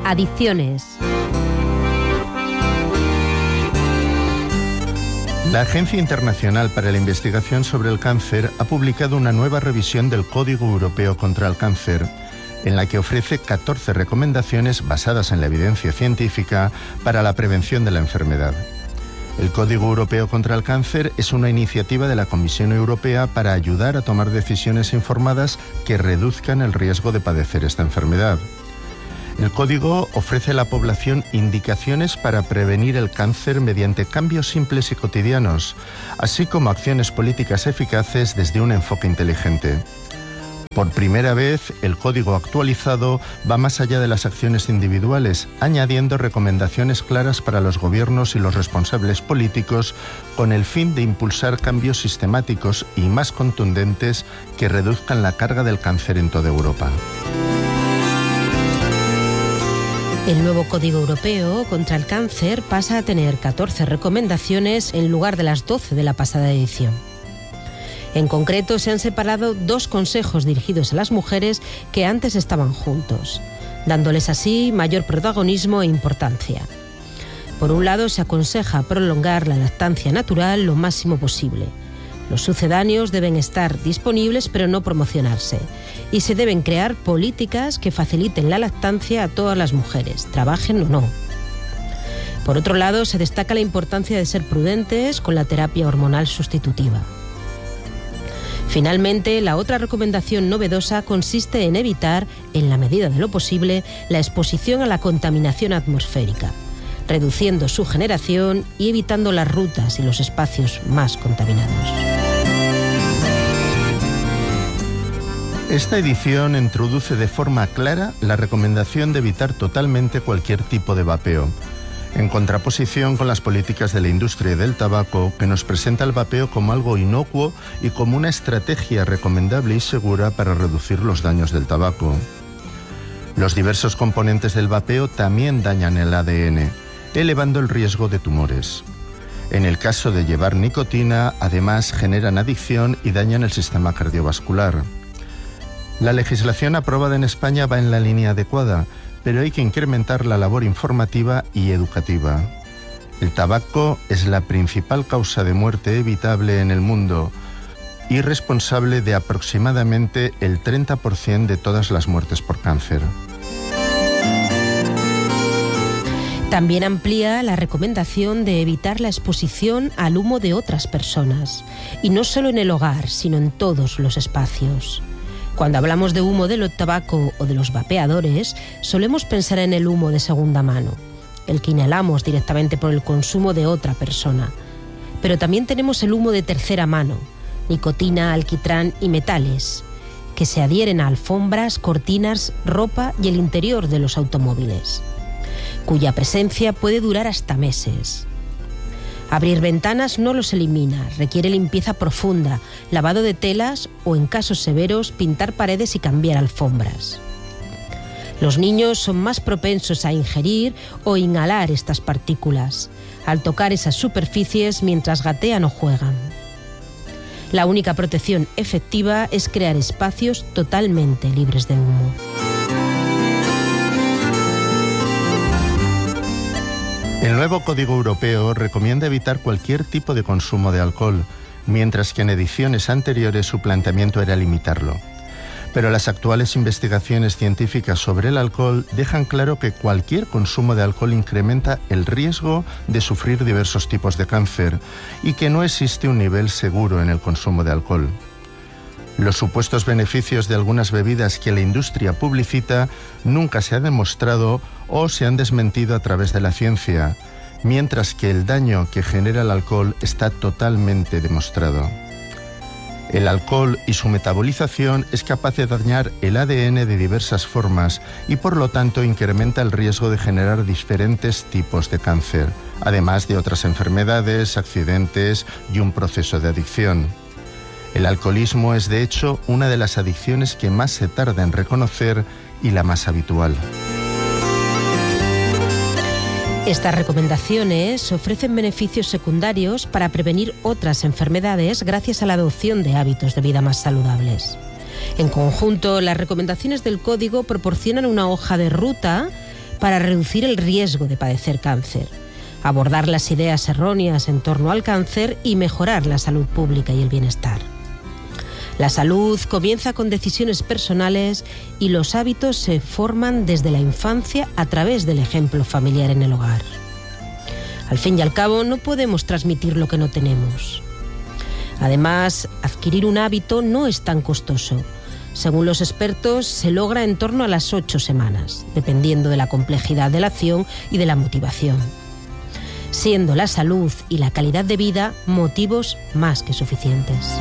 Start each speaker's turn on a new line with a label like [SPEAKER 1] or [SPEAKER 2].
[SPEAKER 1] Adicciones.
[SPEAKER 2] La Agencia Internacional para la Investigación sobre el Cáncer ha publicado una nueva revisión del Código Europeo contra el Cáncer, en la que ofrece 14 recomendaciones basadas en la evidencia científica para la prevención de la enfermedad. El Código Europeo contra el Cáncer es una iniciativa de la Comisión Europea para ayudar a tomar decisiones informadas que reduzcan el riesgo de padecer esta enfermedad. El código ofrece a la población indicaciones para prevenir el cáncer mediante cambios simples y cotidianos, así como acciones políticas eficaces desde un enfoque inteligente. Por primera vez, el código actualizado va más allá de las acciones individuales, añadiendo recomendaciones claras para los gobiernos y los responsables políticos con el fin de impulsar cambios sistemáticos y más contundentes que reduzcan la carga del cáncer en toda Europa.
[SPEAKER 1] El nuevo Código Europeo contra el Cáncer pasa a tener 14 recomendaciones en lugar de las 12 de la pasada edición. En concreto, se han separado 2 consejos dirigidos a las mujeres que antes estaban juntos, dándoles así mayor protagonismo e importancia. Por un lado, se aconseja prolongar la lactancia natural lo máximo posible. Los sucedáneos deben estar disponibles pero no promocionarse, y se deben crear políticas que faciliten la lactancia a todas las mujeres, trabajen o no. Por otro lado, se destaca la importancia de ser prudentes con la terapia hormonal sustitutiva. Finalmente, la otra recomendación novedosa consiste en evitar, en la medida de lo posible, la exposición a la contaminación atmosférica, reduciendo su generación y evitando las rutas y los espacios más contaminados.
[SPEAKER 2] Esta edición introduce de forma clara la recomendación de evitar totalmente cualquier tipo de vapeo, en contraposición con las políticas de la industria del tabaco, que nos presenta el vapeo como algo inocuo y como una estrategia recomendable y segura para reducir los daños del tabaco. Los diversos componentes del vapeo también dañan el ADN, elevando el riesgo de tumores. En el caso de llevar nicotina, además generan adicción y dañan el sistema cardiovascular. La legislación aprobada en España va en la línea adecuada, pero hay que incrementar la labor informativa y educativa. El tabaco es la principal causa de muerte evitable en el mundo y responsable de aproximadamente el 30% de todas las muertes por cáncer.
[SPEAKER 1] También amplía la recomendación de evitar la exposición al humo de otras personas, y no solo en el hogar, sino en todos los espacios. Cuando hablamos de humo del tabaco o de los vapeadores, solemos pensar en el humo de segunda mano, el que inhalamos directamente por el consumo de otra persona. Pero también tenemos el humo de tercera mano, nicotina, alquitrán y metales, que se adhieren a alfombras, cortinas, ropa y el interior de los automóviles, cuya presencia puede durar hasta meses. Abrir ventanas no los elimina, requiere limpieza profunda, lavado de telas o, en casos severos, pintar paredes y cambiar alfombras. Los niños son más propensos a ingerir o inhalar estas partículas, al tocar esas superficies mientras gatean o juegan. La única protección efectiva es crear espacios totalmente libres de humo.
[SPEAKER 2] El nuevo Código Europeo recomienda evitar cualquier tipo de consumo de alcohol, mientras que en ediciones anteriores su planteamiento era limitarlo. Pero las actuales investigaciones científicas sobre el alcohol dejan claro que cualquier consumo de alcohol incrementa el riesgo de sufrir diversos tipos de cáncer y que no existe un nivel seguro en el consumo de alcohol. Los supuestos beneficios de algunas bebidas que la industria publicita nunca se han demostrado o se han desmentido a través de la ciencia, mientras que el daño que genera el alcohol está totalmente demostrado. El alcohol y su metabolización es capaz de dañar el ADN de diversas formas y por lo tanto incrementa el riesgo de generar diferentes tipos de cáncer, además de otras enfermedades, accidentes y un proceso de adicción. El alcoholismo es, de hecho, una de las adicciones que más se tarda en reconocer y la más habitual.
[SPEAKER 1] Estas recomendaciones ofrecen beneficios secundarios para prevenir otras enfermedades gracias a la adopción de hábitos de vida más saludables. En conjunto, las recomendaciones del Código proporcionan una hoja de ruta para reducir el riesgo de padecer cáncer, abordar las ideas erróneas en torno al cáncer y mejorar la salud pública y el bienestar. La salud comienza con decisiones personales y los hábitos se forman desde la infancia a través del ejemplo familiar en el hogar. Al fin y al cabo, no podemos transmitir lo que no tenemos. Además, adquirir un hábito no es tan costoso. Según los expertos, se logra en torno a las 8 semanas, dependiendo de la complejidad de la acción y de la motivación, siendo la salud y la calidad de vida motivos más que suficientes.